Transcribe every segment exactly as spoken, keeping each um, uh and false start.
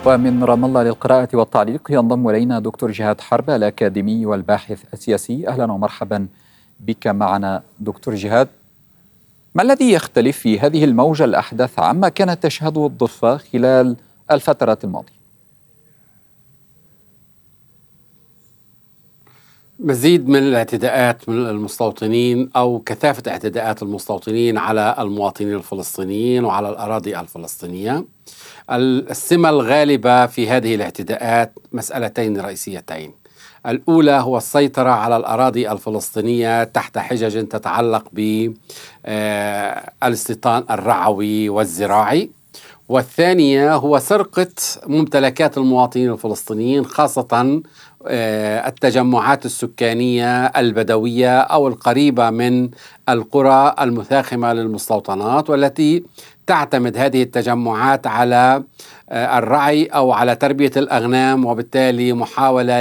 ومن رام الله للقراءة والتعليق ينضم إلينا دكتور جهاد حرب الأكاديمي والباحث السياسي. أهلا ومرحبا بك معنا دكتور جهاد. ما الذي يختلف في هذه الموجة الأحدث عما كانت تشهده الضفة خلال الفترة الماضية؟ مزيد من الاعتداءات من المستوطنين أو كثافة اعتداءات المستوطنين على المواطنين الفلسطينيين وعلى الأراضي الفلسطينية. السمة الغالبة في هذه الاعتداءات مسألتين رئيسيتين. الأولى هو السيطرة على الأراضي الفلسطينية تحت حجج تتعلق بالاستيطان الرعوي والزراعي، والثانية هو سرقة ممتلكات المواطنين الفلسطينيين، خاصة التجمعات السكانية البدوية أو القريبة من القرى المثاخمة للمستوطنات، والتي تعتمد هذه التجمعات على الرعي أو على تربية الأغنام، وبالتالي محاولة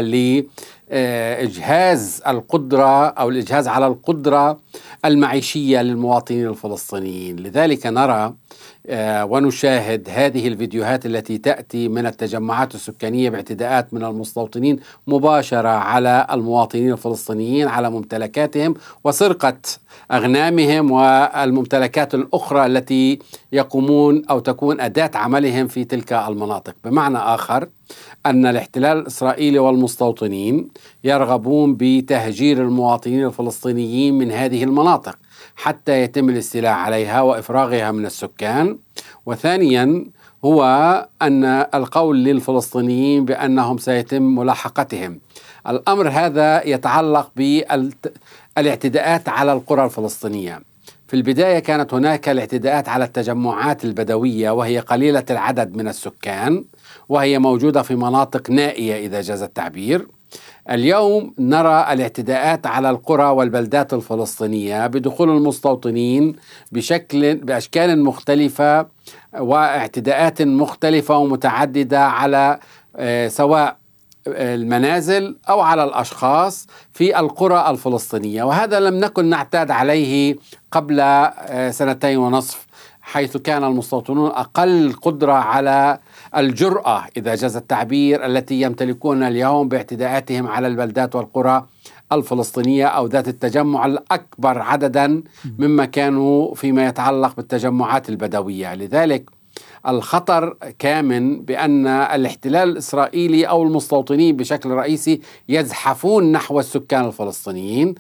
لإجهاز القدرة أو الإجهاز على القدرة المعيشية للمواطنين الفلسطينيين. لذلك نرى ونشاهد هذه الفيديوهات التي تأتي من التجمعات السكانية باعتداءات من المستوطنين مباشرة على المواطنين الفلسطينيين، على ممتلكاتهم وسرقة أغنامهم والممتلكات الأخرى التي يقومون أو تكون أداة عملهم في تلك المناطق. بمعنى آخر أن الاحتلال الإسرائيلي والمستوطنين يرغبون بتهجير المواطنين الفلسطينيين من هذه المناطق حتى يتم الاستيلاء عليها وإفراغها من السكان. وثانيا هو أن القول للفلسطينيين بأنهم سيتم ملاحقتهم. الأمر هذا يتعلق بالاعتداءات على القرى الفلسطينية. في البداية كانت هناك الاعتداءات على التجمعات البدوية، وهي قليلة العدد من السكان، وهي موجودة في مناطق نائية إذا جاز التعبير. اليوم نرى الاعتداءات على القرى والبلدات الفلسطينية بدخول المستوطنين بشكل بأشكال مختلفة واعتداءات مختلفة ومتعددة على سواء المنازل أو على الأشخاص في القرى الفلسطينية، وهذا لم نكن نعتاد عليه قبل سنتين ونصف، حيث كان المستوطنون أقل قدرة على الجرأة إذا جاز التعبير التي يمتلكون اليوم باعتداءاتهم على البلدات والقرى الفلسطينية أو ذات التجمع الأكبر عددا مما كانوا فيما يتعلق بالتجمعات البدوية. لذلك الخطر كامن بأن الاحتلال الإسرائيلي أو المستوطنين بشكل رئيسي يزحفون نحو السكان الفلسطينيين،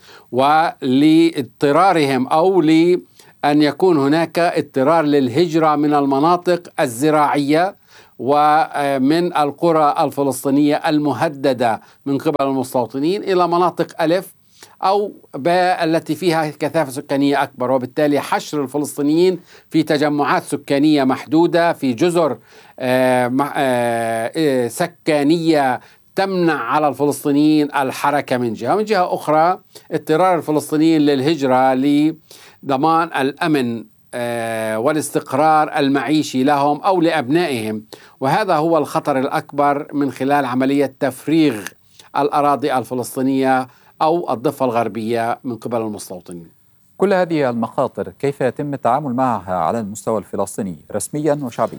ولاضطرارهم أو لأن يكون هناك اضطرار للهجرة من المناطق الزراعية ومن القرى الفلسطينية المهددة من قبل المستوطنين إلى مناطق ألف أو باء التي فيها كثافة سكانية أكبر، وبالتالي حشر الفلسطينيين في تجمعات سكانية محدودة في جزر سكانية تمنع على الفلسطينيين الحركة من جهة، ومن جهة أخرى اضطرار الفلسطينيين للهجرة لضمان الأمن والاستقرار المعيشي لهم أو لأبنائهم. وهذا هو الخطر الأكبر من خلال عملية تفريغ الأراضي الفلسطينية أو الضفة الغربية من قبل المستوطنين. كل هذه المخاطر كيف يتم التعامل معها على المستوى الفلسطيني رسميا وشعبيا؟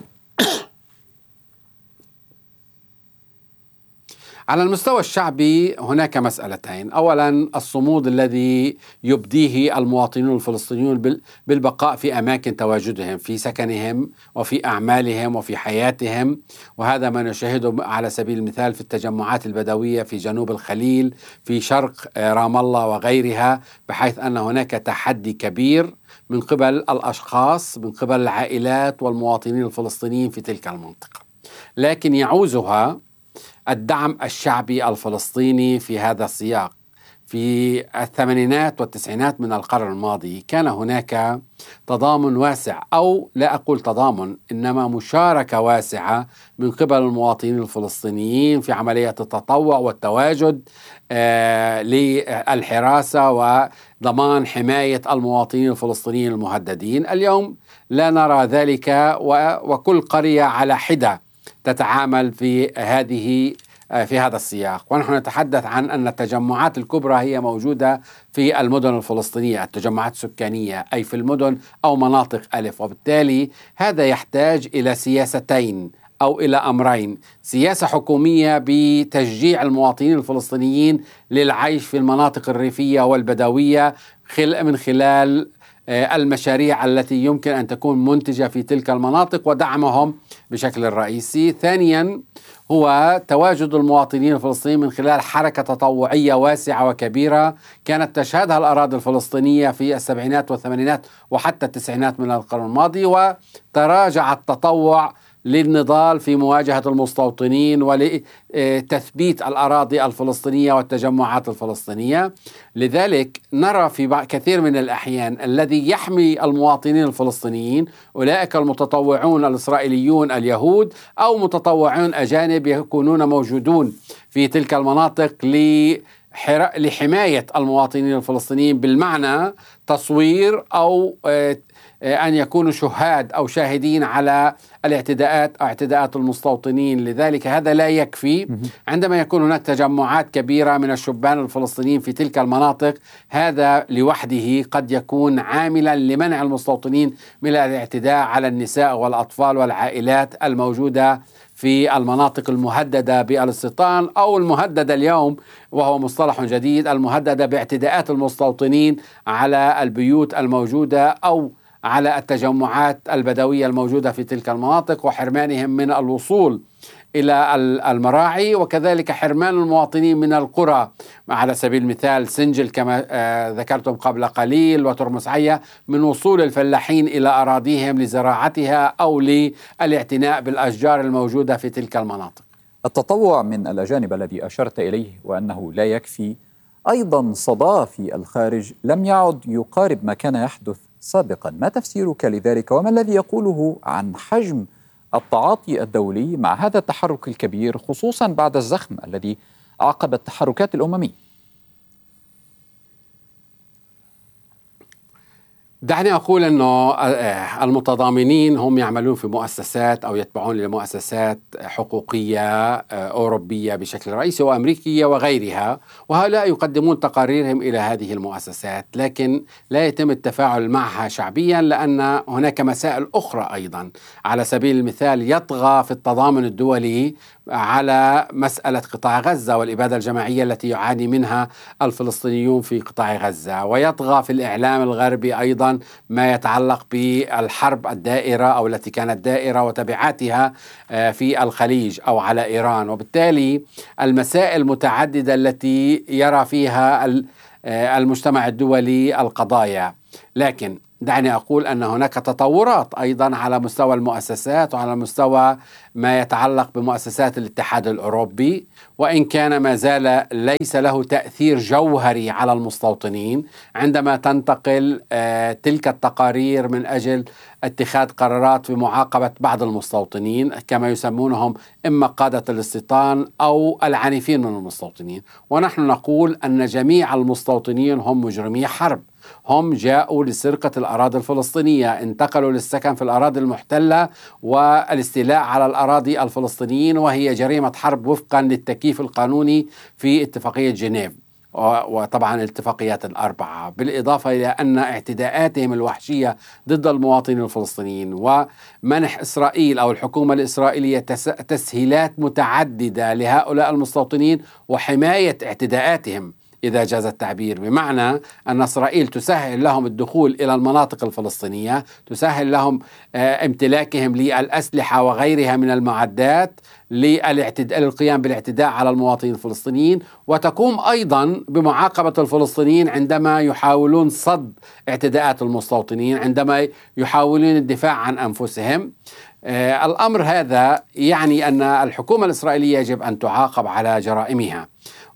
على المستوى الشعبي هناك مسألتين. أولا الصمود الذي يبديه المواطنون الفلسطينيون بالبقاء في أماكن تواجدهم، في سكنهم وفي أعمالهم وفي حياتهم، وهذا ما نشاهده على سبيل المثال في التجمعات البدوية في جنوب الخليل، في شرق رام الله وغيرها، بحيث أن هناك تحدي كبير من قبل الأشخاص، من قبل العائلات والمواطنين الفلسطينيين في تلك المنطقة، لكن يعوزها الدعم الشعبي الفلسطيني في هذا السياق. في الثمانينات والتسعينات من القرن الماضي كان هناك تضامن واسع، أو لا أقول تضامن إنما مشاركة واسعة من قبل المواطنين الفلسطينيين في عملية التطوع والتواجد آه للحراسة وضمان حماية المواطنين الفلسطينيين المهددين. اليوم لا نرى ذلك، وكل قرية على حدة تتعامل في هذه في هذا السياق. ونحن نتحدث عن أن التجمعات الكبرى هي موجودة في المدن الفلسطينية، التجمعات السكانية أي في المدن أو مناطق ألف، وبالتالي هذا يحتاج إلى سياستين. أو إلى أمرين: سياسة حكومية بتشجيع المواطنين الفلسطينيين للعيش في المناطق الريفية والبدوية من خلال المشاريع التي يمكن أن تكون منتجة في تلك المناطق ودعمهم بشكل رئيسي. ثانيا هو تواجد المواطنين الفلسطينيين من خلال حركة تطوعية واسعة وكبيرة كانت تشهدها الأراضي الفلسطينية في السبعينات والثمانينات وحتى التسعينات من القرن الماضي، وتراجع التطوع للنضال في مواجهة المستوطنين ولتثبيت الأراضي الفلسطينية والتجمعات الفلسطينية. لذلك نرى في كثير من الأحيان الذي يحمي المواطنين الفلسطينيين أولئك المتطوعون الإسرائيليون اليهود أو متطوعون أجانب يكونون موجودون في تلك المناطق لحماية المواطنين الفلسطينيين، بالمعنى تصوير أو أن يكونوا شهاد أو شاهدين على الاعتداءات أو اعتداءات المستوطنين. لذلك هذا لا يكفي. عندما يكون هناك تجمعات كبيرة من الشبان الفلسطينيين في تلك المناطق، هذا لوحده قد يكون عاملا لمنع المستوطنين من الاعتداء على النساء والأطفال والعائلات الموجودة في المناطق المهددة بالاستيطان أو المهددة اليوم، وهو مصطلح جديد، المهددة باعتداءات المستوطنين على البيوت الموجودة أو على التجمعات البدوية الموجودة في تلك المناطق، وحرمانهم من الوصول إلى المراعي، وكذلك حرمان المواطنين من القرى، على سبيل المثال سنجل كما ذكرتم قبل قليل وترمس عيا، من وصول الفلاحين إلى أراضيهم لزراعتها أو للاعتناء بالأشجار الموجودة في تلك المناطق. التطوع من الأجانب الذي أشرت إليه وأنه لا يكفي، أيضا صدى في الخارج لم يعد يقارب ما كان يحدث سابقا. ما تفسيرك لذلك، وما الذي يقوله عن حجم التعاطي الدولي مع هذا التحرك الكبير، خصوصا بعد الزخم الذي عقب التحركات الأممية؟ دعني أقول أنه المتضامنين هم يعملون في مؤسسات أو يتبعون لمؤسسات حقوقية أوروبية بشكل رئيسي وأمريكية وغيرها، وهؤلاء يقدمون تقاريرهم إلى هذه المؤسسات، لكن لا يتم التفاعل معها شعبيا، لأن هناك مسائل أخرى أيضا. على سبيل المثال يطغى في التضامن الدولي على مسألة قطاع غزة والإبادة الجماعية التي يعاني منها الفلسطينيون في قطاع غزة، ويطغى في الإعلام الغربي أيضا ما يتعلق بالحرب الدائرة أو التي كانت دائرة وتبعاتها في الخليج أو على إيران. وبالتالي المسائل متعددة التي يرى فيها المجتمع الدولي القضايا. لكن دعني أقول أن هناك تطورات أيضا على مستوى المؤسسات وعلى مستوى ما يتعلق بمؤسسات الاتحاد الأوروبي، وإن كان ما زال ليس له تأثير جوهري على المستوطنين عندما تنتقل آه تلك التقارير من أجل اتخاذ قرارات بمعاقبة بعض المستوطنين كما يسمونهم إما قادة الاستيطان أو العنيفين من المستوطنين. ونحن نقول أن جميع المستوطنين هم مجرمي حرب، هم جاءوا لسرقة الأراضي الفلسطينية، انتقلوا للسكن في الأراضي المحتلة والاستيلاء على الأراضي الفلسطينيين، وهي جريمة حرب وفقا للتكييف القانوني في اتفاقية جنيف وطبعا الاتفاقيات الأربعة، بالإضافة إلى أن اعتداءاتهم الوحشية ضد المواطنين الفلسطينيين ومنح إسرائيل أو الحكومة الإسرائيلية تسهيلات متعددة لهؤلاء المستوطنين وحماية اعتداءاتهم إذا جاز التعبير، بمعنى أن إسرائيل تسهل لهم الدخول إلى المناطق الفلسطينية، تسهل لهم امتلاكهم للأسلحة وغيرها من المعدات للقيام بالاعتداء على المواطنين الفلسطينيين، وتقوم أيضا بمعاقبة الفلسطينيين عندما يحاولون صد اعتداءات المستوطنين، عندما يحاولون الدفاع عن أنفسهم. آه الأمر هذا يعني أن الحكومة الإسرائيلية يجب أن تعاقب على جرائمها،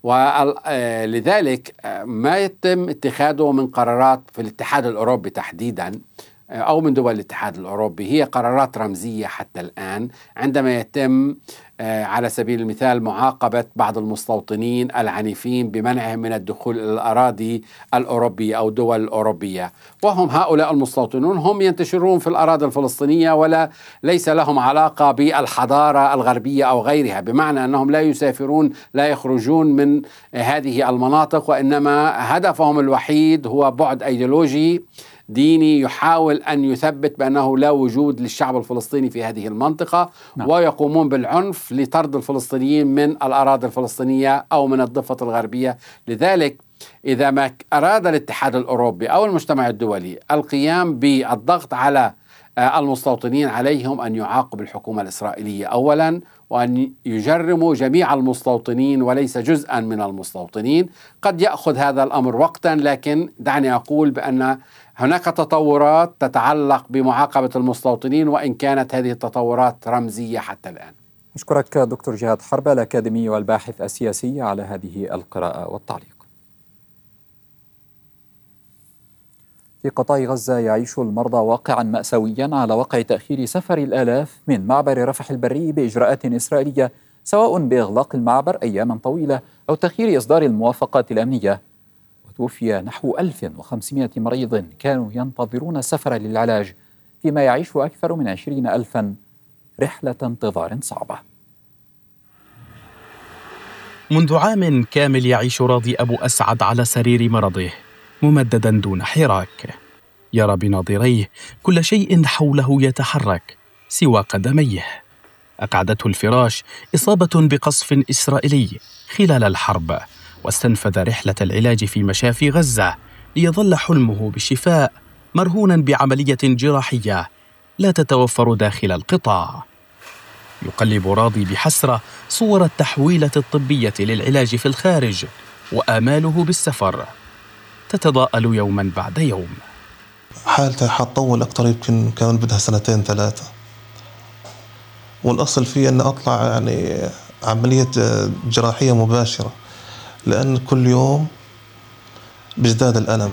ولذلك ما يتم اتخاذه من قرارات في الاتحاد الأوروبي تحديدا أو من دول الاتحاد الأوروبي هي قرارات رمزية حتى الآن، عندما يتم على سبيل المثال معاقبة بعض المستوطنين العنيفين بمنعهم من الدخول إلى الأراضي الأوروبية أو الدول الأوروبية، وهم هؤلاء المستوطنون هم ينتشرون في الأراضي الفلسطينية ولا ليس لهم علاقة بالحضارة الغربية أو غيرها، بمعنى أنهم لا يسافرون لا يخرجون من هذه المناطق، وإنما هدفهم الوحيد هو بعد أيديولوجي ديني يحاول أن يثبت بأنه لا وجود للشعب الفلسطيني في هذه المنطقة. نعم. ويقومون بالعنف لطرد الفلسطينيين من الأراضي الفلسطينية أو من الضفة الغربية. لذلك إذا ما أراد الاتحاد الأوروبي أو المجتمع الدولي القيام بالضغط على المستوطنين، عليهم أن يعاقبوا الحكومة الإسرائيلية أولا، وأن يجرموا جميع المستوطنين وليس جزءا من المستوطنين. قد يأخذ هذا الأمر وقتا، لكن دعني أقول بأن هناك تطورات تتعلق بمعاقبة المستوطنين، وإن كانت هذه التطورات رمزية حتى الآن. أشكرك دكتور جهاد حربة الأكاديمي والباحث السياسي على هذه القراءة والتعليق. في قطاع غزة يعيش المرضى واقعا مأساويا على وقع تأخير سفر الآلاف من معبر رفح البري بإجراءات إسرائيلية، سواء بإغلاق المعبر أياما طويلة أو تأخير إصدار الموافقات الأمنية. وتوفي نحو ألف وخمسمائة مريض كانوا ينتظرون السفر للعلاج، فيما يعيش أكثر من عشرين ألفا رحلة انتظار صعبة. منذ عام كامل يعيش راضي أبو أسعد على سرير مرضه ممددا دون حراك، يرى بناظريه كل شيء حوله يتحرك سوى قدميه. أقعدته الفراش إصابة بقصف إسرائيلي خلال الحرب، واستنفذ رحلة العلاج في مشافي غزة ليظل حلمه بالشفاء مرهونا بعملية جراحية لا تتوفر داخل القطاع. يقلب راضي بحسرة صور التحويلة الطبية للعلاج في الخارج، وآماله بالسفر تتضاءل يوما بعد يوم. حالته حتطول أكتر، يمكن كان بدها سنتين ثلاثة، والأصل فيه أن أطلع يعني عملية جراحية مباشرة، لأن كل يوم بيزداد الألم.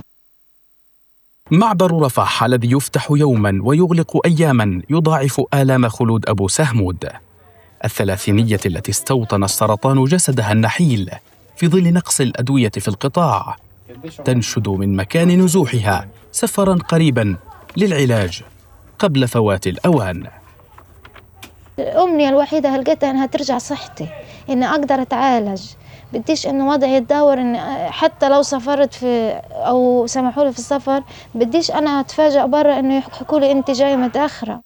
معبر رفح الذي يفتح يوما ويغلق أياما يضاعف آلام خلود أبو سهمود، الثلاثينية التي استوطن السرطان جسدها النحيل في ظل نقص الأدوية في القطاع. تنشد من مكان نزوحها سفرا قريبا للعلاج قبل فوات الأوان. الأمنية الوحيدة هلقيتها أنها ترجع صحتي، إني أقدر أتعالج. بديش إنه وضعي يتداور، إن حتى لو سافرت في أو سمحوا لي في السفر بديش أنا أتفاجأ برا إنه يحكوا لي أنت جاي متأخرة.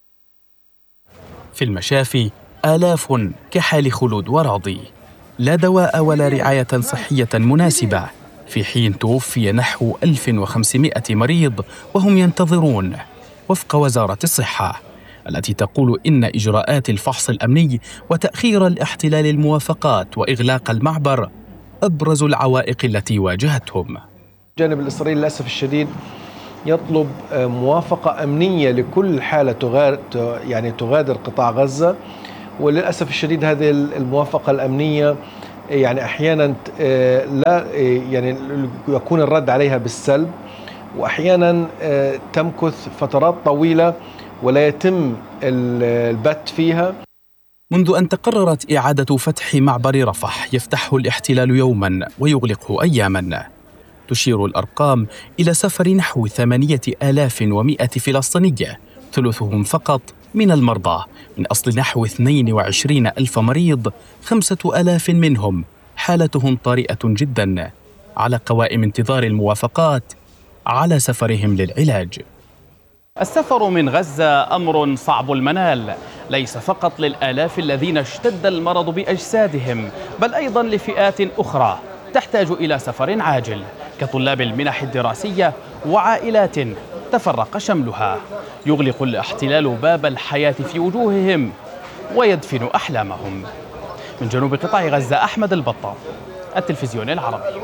في المشافي آلاف كحال خلود وراضي، لا دواء ولا رعاية صحية مناسبة، في حين توفي نحو ألف وخمسمائة مريض وهم ينتظرون، وفق وزارة الصحة التي تقول إن إجراءات الفحص الأمني وتأخير الاحتلال الموافقات وإغلاق المعبر أبرز العوائق التي واجهتهم. الجانب الإسرائيلي للأسف الشديد يطلب موافقة أمنية لكل حالة تغادر يعني تغادر قطاع غزة، وللأسف الشديد هذه الموافقة الأمنية يعني أحيانا لا يعني يكون الرد عليها بالسلب، وأحيانا تمكث فترات طويلة ولا يتم البت فيها. منذ أن تقررت إعادة فتح معبر رفح يفتحه الاحتلال يوما ويغلقه أياما، تشير الأرقام إلى سفر نحو ثمانية آلاف ومائة فلسطيني، ثلثهم فقط من المرضى، من أصل نحو اثنين وعشرين ألف مريض خمسة ألاف منهم حالتهم طارئة جدا على قوائم انتظار الموافقات على سفرهم للعلاج. السفر من غزة أمر صعب المنال، ليس فقط للآلاف الذين اشتد المرض بأجسادهم، بل أيضا لفئات أخرى تحتاج إلى سفر عاجل، كطلاب المنح الدراسية وعائلات تفرق شملها. يغلق الاحتلال باب الحياة في وجوههم ويدفن أحلامهم. من جنوب قطاع غزة، أحمد البطة، التلفزيون العربي.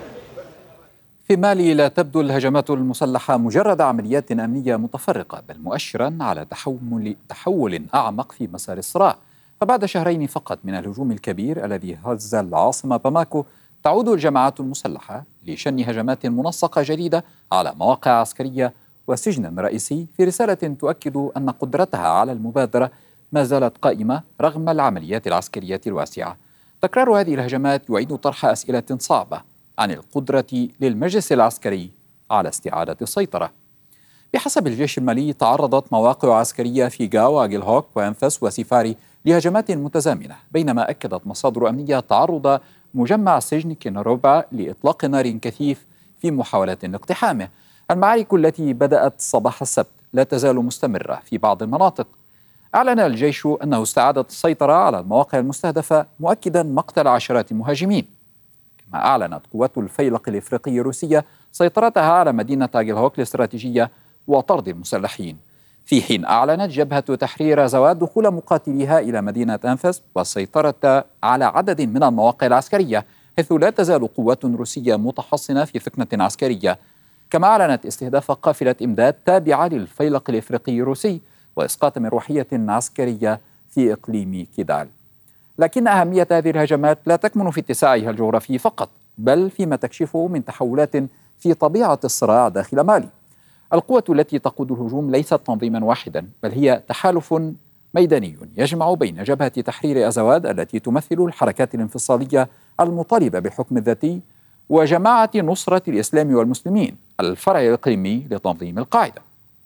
في مالي لا تبدو الهجمات المسلحة مجرد عمليات أمنية متفرقة، بل مؤشرا على تحول, تحول أعمق في مسار الصراع. فبعد شهرين فقط من الهجوم الكبير الذي هز العاصمة باماكو، تعود الجماعات المسلحة لشن هجمات منسقة جديدة على مواقع عسكرية وسجنا رئيسي، في رسالة تؤكد أن قدرتها على المبادرة ما زالت قائمة رغم العمليات العسكرية الواسعة. تكرار هذه الهجمات يعيد طرح أسئلة صعبة عن القدرة للمجلس العسكري على استعادة السيطرة. بحسب الجيش المالي، تعرضت مواقع عسكرية في غاو وجيل هوك وأنفاس وسيفاري لهجمات متزامنة، بينما أكدت مصادر أمنية تعرض مجمع سجن كينروبا لإطلاق نار كثيف في محاولة لاقتحامه. المعارك التي بدأت صباح السبت لا تزال مستمرة في بعض المناطق. أعلن الجيش أنه استعاد السيطرة على المواقع المستهدفة، مؤكدا مقتل عشرات المهاجمين. كما أعلنت قوات الفيلق الإفريقي الروسية سيطرتها على مدينة أجلهوك الاستراتيجية وطرد المسلحين، في حين أعلنت جبهة تحرير زواد دخول مقاتليها إلى مدينة أنفاس والسيطرة على عدد من المواقع العسكرية، حيث لا تزال قوات روسية متحصنة في ثكنة عسكرية. كما أعلنت استهداف قافلة إمداد تابعة للفيلق الإفريقي الروسي وإسقاط مروحية عسكرية في إقليم كيدال. لكن أهمية هذه الهجمات لا تكمن في اتساعها الجغرافي فقط، بل فيما تكشفه من تحولات في طبيعة الصراع داخل مالي. القوة التي تقود الهجوم ليست تنظيما واحدا، بل هي تحالف ميداني يجمع بين جبهة تحرير أزواد التي تمثل الحركات الانفصالية المطالبة بالحكم الذاتي وجماعة نصرة الإسلام والمسلمين الفرع الإقليمي لتنظيم القاعدة.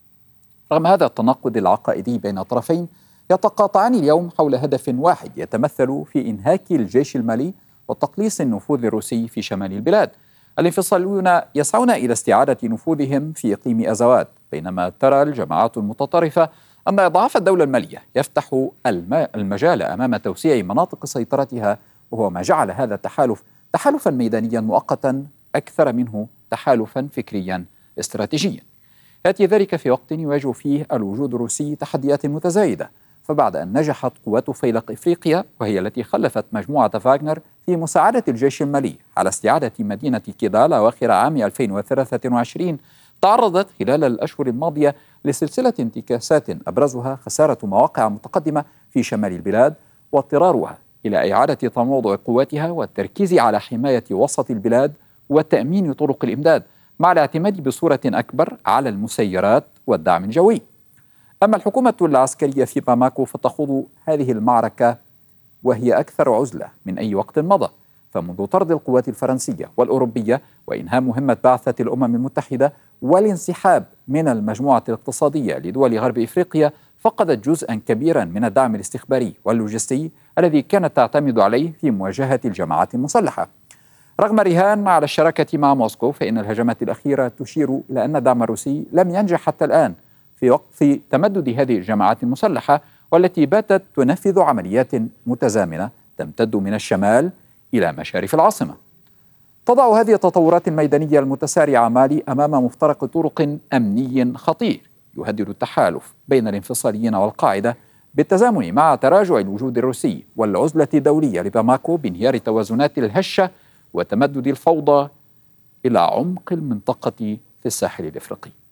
رغم هذا التناقض العقائدي بين الطرفين، يتقاطعان اليوم حول هدف واحد يتمثل في إنهاك الجيش المالي وتقليص النفوذ الروسي في شمال البلاد. الانفصاليون يسعون إلى استعادة نفوذهم في إقليم أزواد، بينما ترى الجماعات المتطرفة أن إضعاف الدولة المالية يفتح المجال أمام توسيع مناطق سيطرتها، وهو ما جعل هذا التحالف تحالفا ميدانيا مؤقتا أكثر منه تحالفا فكريا استراتيجيا. يأتي ذلك في وقت يواجه فيه الوجود الروسي تحديات متزايدة، فبعد أن نجحت قوات فيلق إفريقيا وهي التي خلفت مجموعة فاغنر في مساعدة الجيش المالي على استعادة مدينة كيدال أواخر عام ألفين وثلاثة وعشرين، تعرضت خلال الأشهر الماضية لسلسلة انتكاسات أبرزها خسارة مواقع متقدمة في شمال البلاد واضطرارها إلى إعادة تموضع قواتها والتركيز على حماية وسط البلاد وتأمين طرق الإمداد، مع الاعتماد بصورة أكبر على المسيرات والدعم الجوي. أما الحكومة العسكرية في باماكو فتخوض هذه المعركة وهي أكثر عزلة من أي وقت مضى، فمنذ طرد القوات الفرنسية والأوروبية وإنهاء مهمة بعثة الأمم المتحدة والانسحاب من المجموعة الاقتصادية لدول غرب إفريقيا، فقدت جزءا كبيرا من الدعم الاستخباري واللوجستي الذي كانت تعتمد عليه في مواجهة الجماعات المسلحة. رغم الرهان على الشراكة مع موسكو، فإن الهجمات الأخيرة تشير إلى أن الدعم الروسي لم ينجح حتى الآن في وقف تمدد هذه الجماعات المسلحة، والتي باتت تنفذ عمليات متزامنة تمتد من الشمال إلى مشارف العاصمة. تضع هذه التطورات الميدانية المتسارعة مالي أمام مفترق طرق أمني خطير يهدد التحالف بين الانفصاليين والقاعدة، بالتزامن مع تراجع الوجود الروسي والعزلة الدولية لباماكو بانهيار التوازنات الهشة وتمدد الفوضى إلى عمق المنطقة في الساحل الإفريقي.